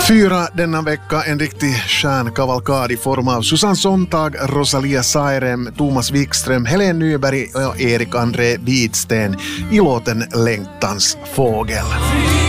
4 denna vecka, en riktig stjärnkavalkad i form av Susanne Sontag, Rosalia Sairem, Thomas Wikström, Helen Nyberg och Erik André Widsten i låten Längtans fågel.